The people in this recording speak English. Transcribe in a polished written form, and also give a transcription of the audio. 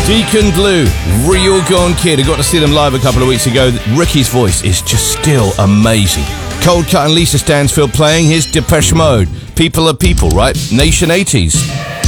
Deacon Blue, Real Gone Kid. I got to see them live a couple of weeks ago. Ricky's voice is just still amazing. Cold Cut and Lisa Stansfield playing his Depeche Mode. People are people, right? Nation 80s.